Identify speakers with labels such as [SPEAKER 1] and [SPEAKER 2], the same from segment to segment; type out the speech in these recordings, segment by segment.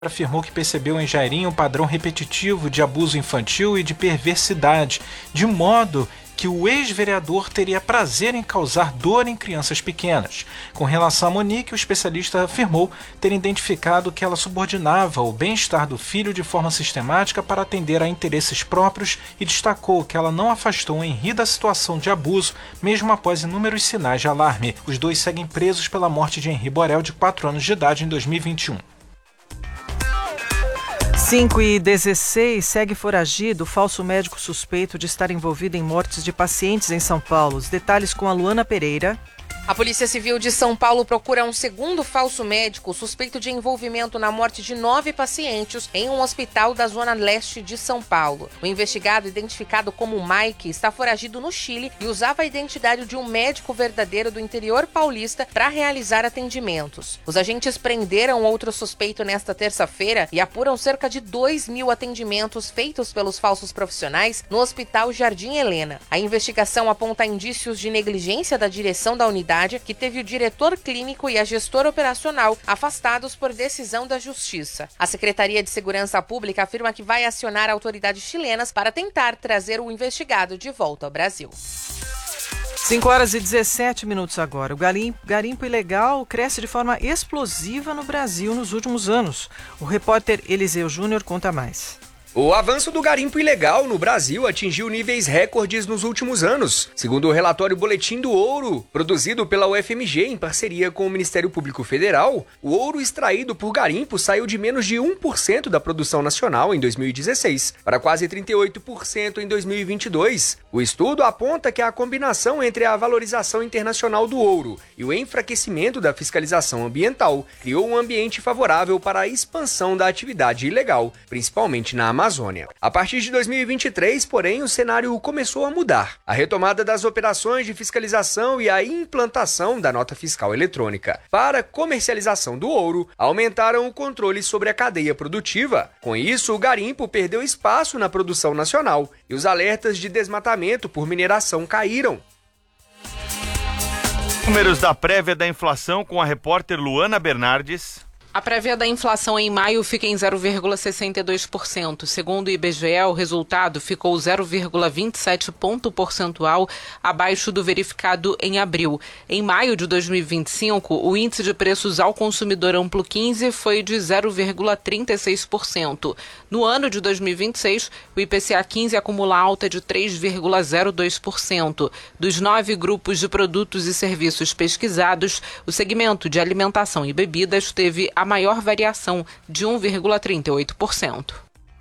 [SPEAKER 1] afirmou que percebeu em Jairinho um padrão repetitivo de abuso infantil e de perversidade, de modo que o ex-vereador teria prazer em causar dor em crianças pequenas. Com relação a Monique, o especialista afirmou ter identificado que ela subordinava o bem-estar do filho de forma sistemática para atender a interesses próprios e destacou que ela não afastou Henri da situação de abuso, mesmo após inúmeros sinais de alarme. Os dois seguem presos pela morte de Henri Borel, de 4 anos de idade, em 2021.
[SPEAKER 2] 5h16, segue foragido o falso médico suspeito de estar envolvido em mortes de pacientes em São Paulo. Os detalhes com a Luana Pereira.
[SPEAKER 3] A Polícia Civil de São Paulo procura um segundo falso médico suspeito de envolvimento na morte de 9 pacientes em um hospital da zona leste de São Paulo. O investigado, identificado como Mike, está foragido no Chile e usava a identidade de um médico verdadeiro do interior paulista para realizar atendimentos. Os agentes prenderam outro suspeito nesta terça-feira e apuram cerca de 2.000 atendimentos feitos pelos falsos profissionais no Hospital Jardim Helena. A investigação aponta indícios de negligência da direção da unidade, que teve o diretor clínico e a gestora operacional afastados por decisão da Justiça. A Secretaria de Segurança Pública afirma que vai acionar autoridades chilenas para tentar trazer o investigado de volta ao Brasil.
[SPEAKER 2] 5h17 agora. O garimpo ilegal cresce de forma explosiva no Brasil nos últimos anos. O repórter Eliseu Júnior conta mais.
[SPEAKER 4] O avanço do garimpo ilegal no Brasil atingiu níveis recordes nos últimos anos. Segundo o relatório Boletim do Ouro, produzido pela UFMG em parceria com o Ministério Público Federal, o ouro extraído por garimpo saiu de menos de 1% da produção nacional em 2016 para quase 38% em 2022. O estudo aponta que a combinação entre a valorização internacional do ouro e o enfraquecimento da fiscalização ambiental criou um ambiente favorável para a expansão da atividade ilegal, principalmente na Amazônia. A partir de 2023, porém, o cenário começou a mudar. A retomada das operações de fiscalização e a implantação da nota fiscal eletrônica para comercialização do ouro aumentaram o controle sobre a cadeia produtiva. Com isso, o garimpo perdeu espaço na produção nacional e os alertas de desmatamento por mineração caíram.
[SPEAKER 5] Números da prévia da inflação com a repórter Luana Bernardes.
[SPEAKER 6] A prévia da inflação em maio fica em 0,62%. Segundo o IBGE, o resultado ficou 0,27 ponto percentual abaixo do verificado em abril. Em maio de 2025, o índice de preços ao consumidor amplo 15 foi de 0,36%. No ano de 2026, o IPCA 15 acumula alta de 3,02%. Dos 9 grupos de produtos e serviços pesquisados, o segmento de alimentação e bebidas teve a maior variação, de 1,38%.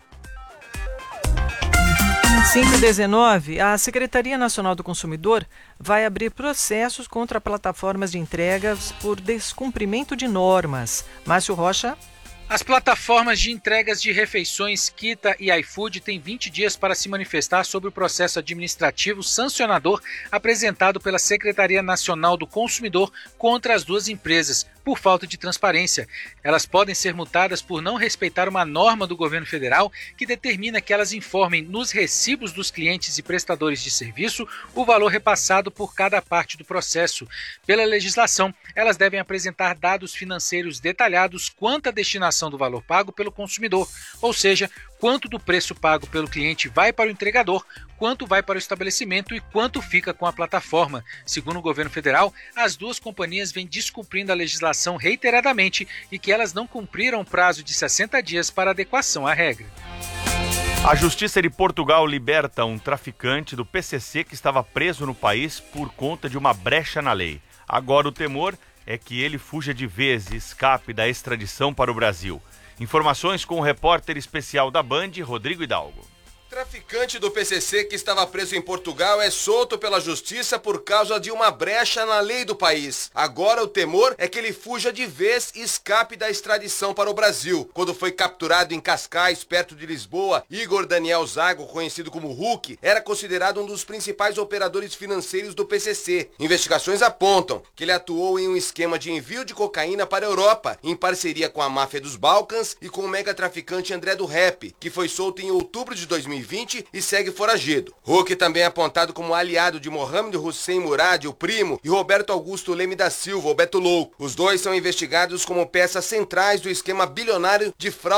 [SPEAKER 2] 5h19, a Secretaria Nacional do Consumidor vai abrir processos contra plataformas de entregas por descumprimento de normas. Márcio Rocha.
[SPEAKER 1] As plataformas de entregas de refeições Kita e iFood têm 20 dias para se manifestar sobre o processo administrativo sancionador apresentado pela Secretaria Nacional do Consumidor contra as duas empresas, por falta de transparência. Elas podem ser multadas por não respeitar uma norma do governo federal que determina que elas informem nos recibos dos clientes e prestadores de serviço o valor repassado por cada parte do processo. Pela legislação, elas devem apresentar dados financeiros detalhados quanto à destinação do valor pago pelo consumidor, ou seja, quanto do preço pago pelo cliente vai para o entregador, quanto vai para o estabelecimento e quanto fica com a plataforma. Segundo o governo federal, as duas companhias vêm descumprindo a legislação reiteradamente e que elas não cumpriram o prazo de 60 dias para adequação à regra.
[SPEAKER 5] A Justiça de Portugal liberta um traficante do PCC que estava preso no país por conta de uma brecha na lei. Agora o temor é que ele fuja de vez e escape da extradição para o Brasil. Informações com o repórter especial da Band, Rodrigo Hidalgo.
[SPEAKER 7] O traficante do PCC que estava preso em Portugal é solto pela justiça por causa de uma brecha na lei do país. Agora o temor é que ele fuja de vez e escape da extradição para o Brasil. Quando foi capturado em Cascais, perto de Lisboa, Igor Daniel Zago, conhecido como Hulk, era considerado um dos principais operadores financeiros do PCC. Investigações apontam que ele atuou em um esquema de envio de cocaína para a Europa, em parceria com a máfia dos Balcãs e com o mega traficante André do Rap, que foi solto em outubro de 2020 2020 e segue foragido. Huck também é apontado como aliado de Mohamed Hussein Murad, o primo, e Roberto Augusto Leme da Silva, o Beto Louco. Os dois são investigados como peças centrais do esquema bilionário de fraude